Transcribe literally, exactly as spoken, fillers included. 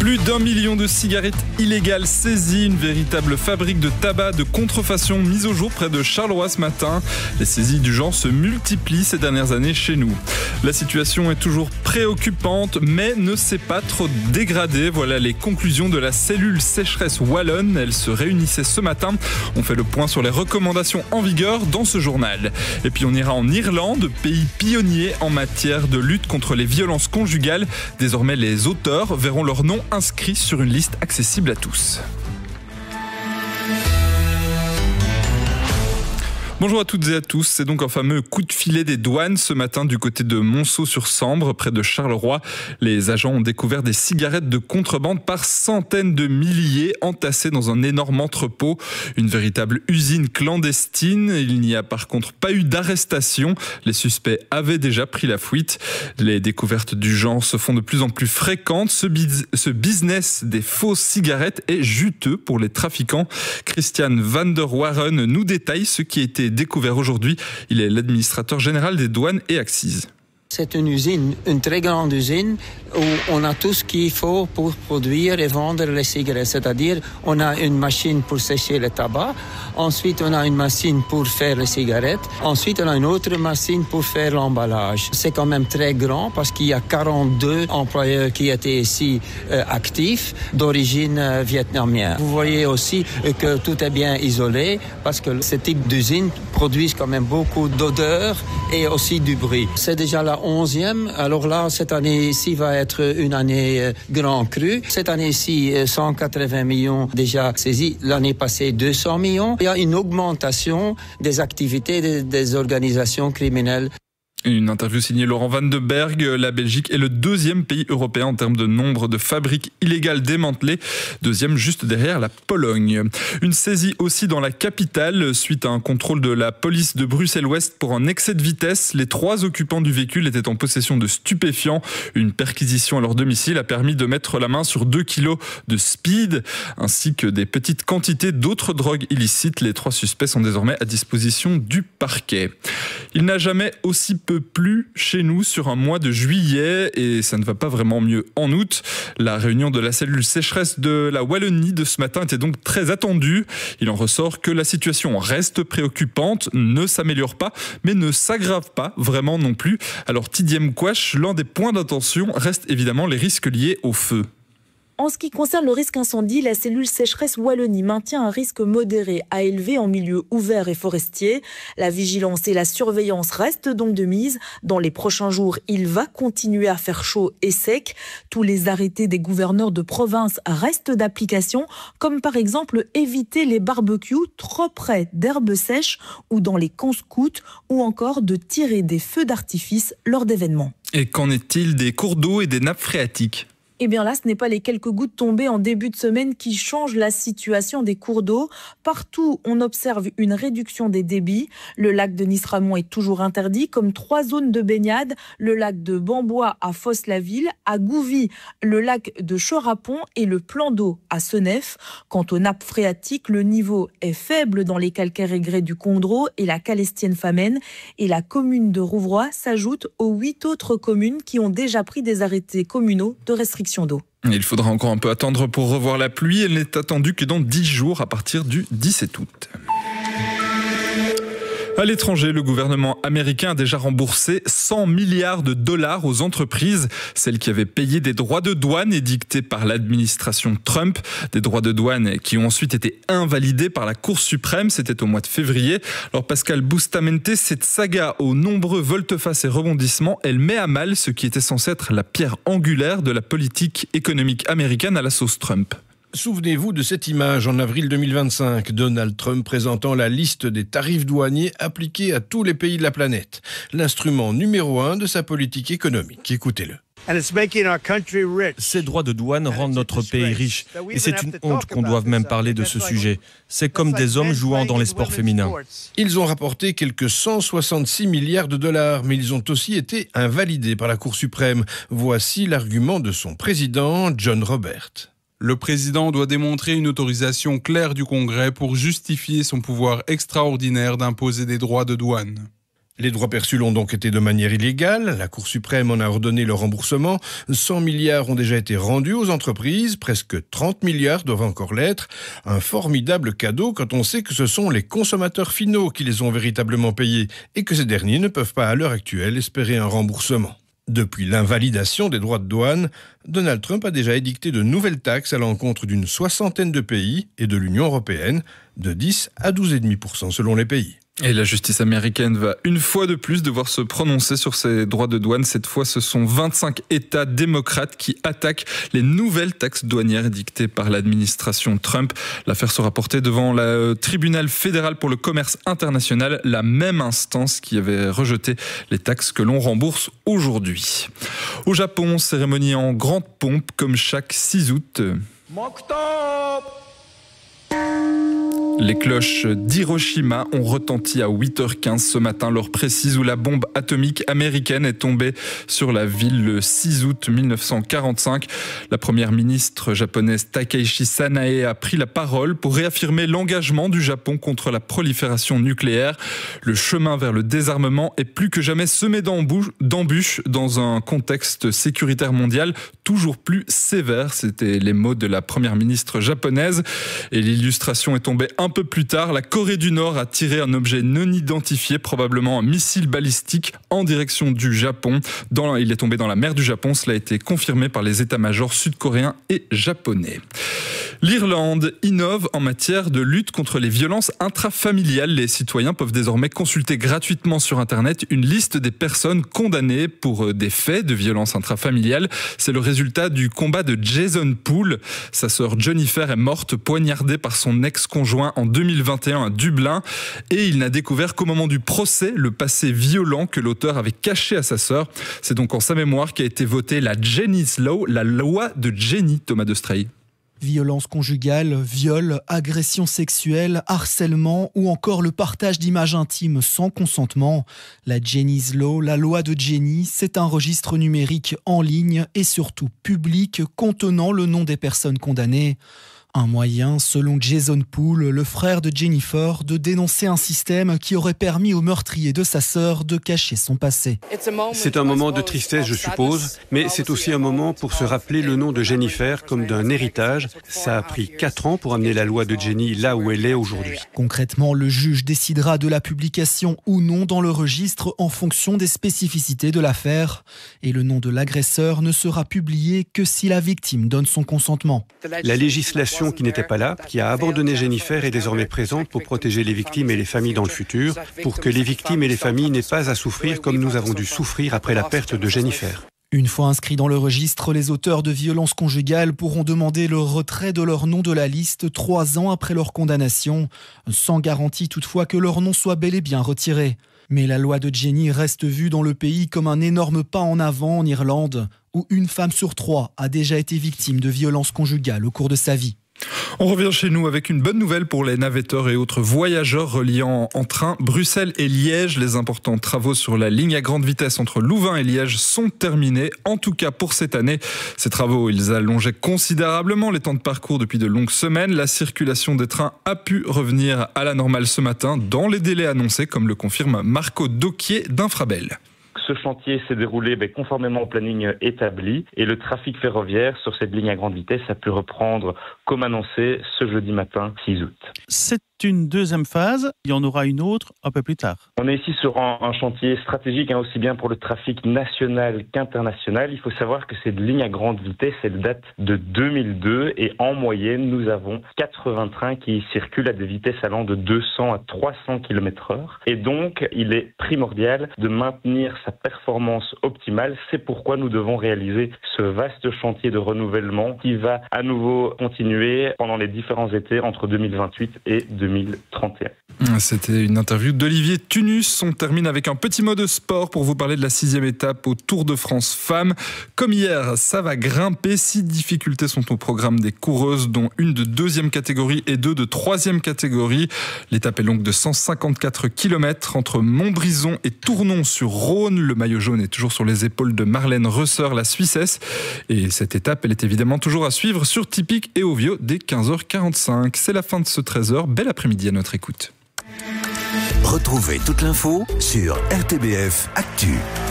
Plus d'un million de cigarettes illégales saisies, une véritable fabrique de tabac de contrefaçon mise au jour près de Charleroi ce matin. Les saisies du genre se multiplient ces dernières années chez nous. La situation est toujours préoccupante, mais ne s'est pas trop dégradée. Voilà les conclusions de la cellule sécheresse wallonne. Elle se réunissait ce matin. On fait le point sur les recommandations en vigueur dans ce journal. Et puis on ira en Irlande, pays pionnier en matière de lutte contre les violences conjugales. Désormais, les auteurs verront leur nom inscrit sur une liste accessible à tous. Bonjour à toutes et à tous, c'est donc un fameux coup de filet des douanes ce matin du côté de Monceau-sur-Sambre, près de Charleroi. Les agents ont découvert des cigarettes de contrebande par centaines de milliers entassées dans un énorme entrepôt. Une véritable usine clandestine. Il n'y a par contre pas eu d'arrestation. Les suspects avaient déjà pris la fuite. Les découvertes du genre se font de plus en plus fréquentes. Ce, biz- ce business des fausses cigarettes est juteux pour les trafiquants. Christian van der Warren nous détaille ce qui a été découvert aujourd'hui. Il est l'administrateur général des douanes et accises. C'est une usine, une très grande usine où on a tout ce qu'il faut pour produire et vendre les cigarettes. C'est-à-dire, on a une machine pour sécher le tabac. Ensuite, on a une machine pour faire les cigarettes. Ensuite, on a une autre machine pour faire l'emballage. C'est quand même très grand parce qu'il y a quarante-deux employeurs qui étaient ici euh, actifs d'origine euh, vietnamienne. Vous voyez aussi euh, que tout est bien isolé parce que ce type d'usine produit quand même beaucoup d'odeurs et aussi du bruit. C'est déjà la onzième. Alors là, cette année-ci va être une année euh, grand cru. Cette année-ci, euh, cent quatre-vingts millions déjà saisis. L'année passée, deux cents millions. Il y a une augmentation des activités des, des organisations criminelles. Une interview signée Laurent Van de Berg. La Belgique est le deuxième pays européen en termes de nombre de fabriques illégales démantelées. Deuxième juste derrière la Pologne. Une saisie aussi dans la capitale suite à un contrôle de la police de Bruxelles-Ouest pour un excès de vitesse. Les trois occupants du véhicule étaient en possession de stupéfiants. Une perquisition à leur domicile a permis de mettre la main sur deux kilos de speed ainsi que des petites quantités d'autres drogues illicites. Les trois suspects sont désormais à disposition du parquet. Il n'a jamais aussi peu plu chez nous sur un mois de juillet et ça ne va pas vraiment mieux en août. La réunion de la cellule sécheresse de la Wallonie de ce matin était donc très attendue. Il en ressort que la situation reste préoccupante, ne s'améliore pas, mais ne s'aggrave pas vraiment non plus. Alors Tidiem Quash, l'un des points d'attention reste évidemment les risques liés au feu. En ce qui concerne le risque incendie, la cellule sécheresse Wallonie maintient un risque modéré à élevé en milieu ouvert et forestier. La vigilance et la surveillance restent donc de mise. Dans les prochains jours, il va continuer à faire chaud et sec. Tous les arrêtés des gouverneurs de province restent d'application, comme par exemple éviter les barbecues trop près d'herbes sèches ou dans les camps scouts, ou encore de tirer des feux d'artifice lors d'événements. Et qu'en est-il des cours d'eau et des nappes phréatiques ? Eh bien là, ce n'est pas les quelques gouttes tombées en début de semaine qui changent la situation des cours d'eau. Partout, on observe une réduction des débits. Le lac de Nice-Ramon est toujours interdit, comme trois zones de baignade. Le lac de Bambois à Fosse-la-Ville, à Gouvy, le lac de Chorapon et le plan d'eau à Senef. Quant aux nappes phréatiques, le niveau est faible dans les calcaires aigrés du Condro et la Calestienne-Famenne. Et la commune de Rouvroy s'ajoute aux huit autres communes qui ont déjà pris des arrêtés communaux de restriction d'eau. Il faudra encore un peu attendre pour revoir la pluie. Elle n'est attendue que dans dix jours à partir du dix-sept août. À l'étranger, le gouvernement américain a déjà remboursé cent milliards de dollars aux entreprises, celles qui avaient payé des droits de douane édictés par l'administration Trump, des droits de douane qui ont ensuite été invalidés par la Cour suprême, c'était au mois de février. Alors Pascal Bustamante, cette saga aux nombreux volte-face et rebondissements, elle met à mal ce qui était censé être la pierre angulaire de la politique économique américaine à la sauce Trump. Souvenez-vous de cette image en avril deux mille vingt-cinq, Donald Trump présentant la liste des tarifs douaniers appliqués à tous les pays de la planète. L'instrument numéro un de sa politique économique. Écoutez-le. Ces droits de douane rendent notre pays riche et c'est une honte qu'on doive même parler de ce sujet. C'est comme des hommes jouant dans les sports féminins. Ils ont rapporté quelques cent soixante-six milliards de dollars, mais ils ont aussi été invalidés par la Cour suprême. Voici l'argument de son président, John Robert. Le président doit démontrer une autorisation claire du Congrès pour justifier son pouvoir extraordinaire d'imposer des droits de douane. Les droits perçus l'ont donc été de manière illégale. La Cour suprême en a ordonné le remboursement. cent milliards ont déjà été rendus aux entreprises. Presque trente milliards doivent encore l'être. Un formidable cadeau quand on sait que ce sont les consommateurs finaux qui les ont véritablement payés et que ces derniers ne peuvent pas à l'heure actuelle espérer un remboursement. Depuis l'invalidation des droits de douane, Donald Trump a déjà édicté de nouvelles taxes à l'encontre d'une soixantaine de pays et de l'Union européenne, de dix à douze virgule cinq pour cent selon les pays. Et la justice américaine va une fois de plus devoir se prononcer sur ces droits de douane. Cette fois, ce sont vingt-cinq États démocrates qui attaquent les nouvelles taxes douanières dictées par l'administration Trump. L'affaire sera portée devant le tribunal fédéral pour le commerce international, la même instance qui avait rejeté les taxes que l'on rembourse aujourd'hui. Au Japon, cérémonie en grande pompe comme chaque six août. Les cloches d'Hiroshima ont retenti à huit heures quinze ce matin, l'heure précise où la bombe atomique américaine est tombée sur la ville le six août mille neuf cent quarante-cinq. La première ministre japonaise Takaichi Sanae a pris la parole pour réaffirmer l'engagement du Japon contre la prolifération nucléaire. Le chemin vers le désarmement est plus que jamais semé d'embûches dans un contexte sécuritaire mondial toujours plus sévère. C'était les mots de la première ministre japonaise. Et l'illustration est tombée un peu plus tard. La Corée du Nord a tiré un objet non identifié, probablement un missile balistique, en direction du Japon. Dans, il est tombé dans la mer du Japon. Cela a été confirmé par les états-majors sud-coréens et japonais. L'Irlande innove en matière de lutte contre les violences intrafamiliales. Les citoyens peuvent désormais consulter gratuitement sur Internet une liste des personnes condamnées pour des faits de violences intrafamiliales. C'est le résultat du combat de Jason Poole. Sa sœur Jennifer est morte poignardée par son ex-conjoint en deux mille vingt et un à Dublin. Et il n'a découvert qu'au moment du procès le passé violent que l'auteur avait caché à sa sœur. C'est donc en sa mémoire qu'a été votée la Jenny's Law, la loi de Jenny, Thomas de Stray. Violence conjugale, viol, agression sexuelle, harcèlement ou encore le partage d'images intimes sans consentement. La Jenny's Law, la loi de Jenny, c'est un registre numérique en ligne et surtout public contenant le nom des personnes condamnées. Un moyen, selon Jason Poole, le frère de Jennifer, de dénoncer un système qui aurait permis au meurtrier de sa sœur de cacher son passé. C'est un moment de tristesse, je suppose, mais c'est aussi un moment pour se rappeler le nom de Jennifer comme d'un héritage. Ça a pris quatre ans pour amener la loi de Jenny là où elle est aujourd'hui. Concrètement, le juge décidera de la publication ou non dans le registre en fonction des spécificités de l'affaire. Et le nom de l'agresseur ne sera publié que si la victime donne son consentement. La législation qui n'était pas là, qui a abandonné Jennifer, est désormais présente pour protéger les victimes et les familles dans le futur, pour que les victimes et les familles n'aient pas à souffrir comme nous avons dû souffrir après la perte de Jennifer. Une fois inscrits dans le registre, les auteurs de violences conjugales pourront demander le retrait de leur nom de la liste trois ans après leur condamnation, sans garantie toutefois que leur nom soit bel et bien retiré. Mais la loi de Jenny reste vue dans le pays comme un énorme pas en avant en Irlande, où une femme sur trois a déjà été victime de violences conjugales au cours de sa vie. On revient chez nous avec une bonne nouvelle pour les navetteurs et autres voyageurs reliant en train Bruxelles et Liège. Les importants travaux sur la ligne à grande vitesse entre Louvain et Liège sont terminés, en tout cas pour cette année. Ces travaux, ils allongeaient considérablement les temps de parcours depuis de longues semaines. La circulation des trains a pu revenir à la normale ce matin dans les délais annoncés, comme le confirme Marco Docquier d'Infrabel. Ce chantier s'est déroulé ben, conformément au planning établi et le trafic ferroviaire sur cette ligne à grande vitesse a pu reprendre comme annoncé ce jeudi matin six août. C'est une deuxième phase, il y en aura une autre un peu plus tard. On est ici sur un, un chantier stratégique hein, aussi bien pour le trafic national qu'international. Il faut savoir que cette ligne à grande vitesse, elle date de deux mille deux et en moyenne nous avons quatre-vingts trains qui circulent à des vitesses allant de deux cents à trois cents kilomètres heure. Et donc il est primordial de maintenir sa performance optimale. C'est pourquoi nous devons réaliser ce vaste chantier de renouvellement qui va à nouveau continuer pendant les différents étés entre deux mille vingt-huit et deux mille trente et un. C'était une interview d'Olivier Tunus. On termine avec un petit mot de sport pour vous parler de la sixième étape au Tour de France Femmes. Comme hier, ça va grimper. Six difficultés sont au programme des coureuses, dont une de deuxième catégorie et deux de troisième catégorie. L'étape est longue de cent cinquante-quatre kilomètres entre Montbrison et Tournon-sur-Rhône. Le maillot jaune est toujours sur les épaules de Marlène Reusser, la Suissesse. Et cette étape, elle est évidemment toujours à suivre sur Tipic et Ovio dès quinze heures quarante-cinq. C'est la fin de ce treize heures. Bel après-midi à notre écoute. Retrouvez toute l'info sur R T B F Actu.